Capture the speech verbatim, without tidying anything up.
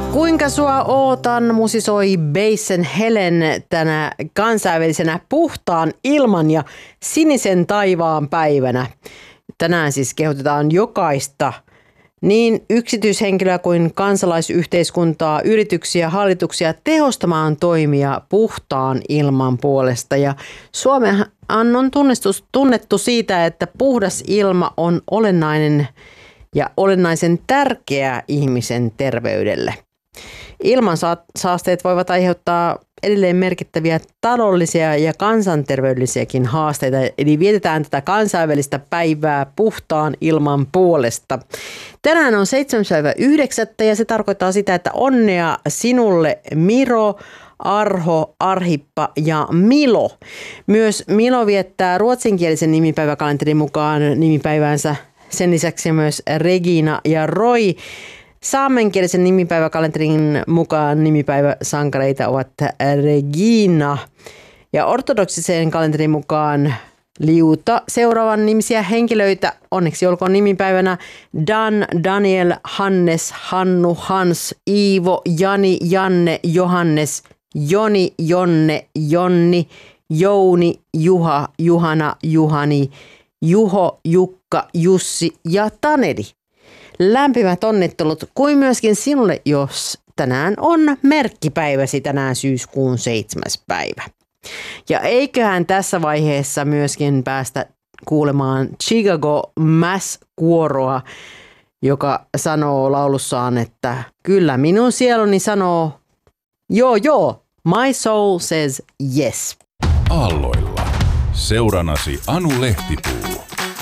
Kuinka sua ootan, musisoi Basen Helen tänä kansainvälisenä puhtaan ilman ja sinisen taivaan päivänä. Tänään siis kehotetaan jokaista, niin yksityishenkilöä kuin kansalaisyhteiskuntaa, yrityksiä, hallituksia tehostamaan toimia puhtaan ilman puolesta. Ja Suomen on tunnettu siitä, että puhdas ilma on olennainen ja olennaisen tärkeä ihmisen terveydelle. Ilmansaasteet voivat aiheuttaa edelleen merkittäviä taloudellisia ja kansanterveydellisiäkin haasteita, eli vietetään tätä kansainvälistä päivää puhtaan ilman puolesta. Tänään on seitsemäs yhdeksättä ja se tarkoittaa sitä, että onnea sinulle Miro, Arho, Arhippa ja Milo. Myös Milo viettää ruotsinkielisen nimipäiväkalenterin mukaan nimipäiväänsä. Sen lisäksi myös Regina ja Roy. Saamenkielisen nimipäiväkalenterin mukaan nimipäiväsankareita ovat Regina ja ortodoksisen kalenterin mukaan liuta seuraavan nimisiä henkilöitä. Onneksi olkoon nimipäivänä Dan, Daniel, Hannes, Hannu, Hans, Iivo, Jani, Janne, Johannes, Joni, Jonne, Jonni, Jouni, Juha, Juhana, Juhani, Juho, Jukka, Jussi ja Taneli. Lämpimät onnittelut kuin myöskin sinulle, jos tänään on merkkipäiväsi, tänään syyskuun seitsemäs päivä. Ja eiköhän tässä vaiheessa myöskin päästä kuulemaan Chicago Mass-kuoroa, joka sanoo laulussaan, että kyllä minun sieluni sanoo joo joo, my soul says yes. Aalloilla. Seuranasi Anu Lehtipuu.